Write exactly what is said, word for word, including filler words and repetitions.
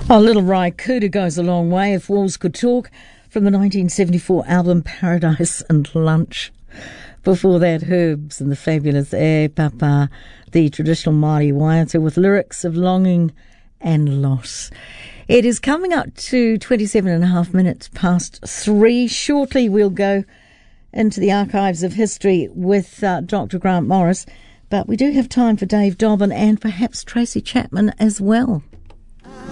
Oh, Little Ry Cooder goes a long way. If Walls Could Talk, from the nineteen seventy-four album Paradise and Lunch. Before that, Herbs and the fabulous E Papa, the traditional Māori waiata with lyrics of longing and loss. It is coming up to twenty-seven and a half minutes past three. Shortly we'll go into the archives of history with uh, Doctor Grant Morris, but we do have time for Dave Dobbin and perhaps Tracy Chapman as well.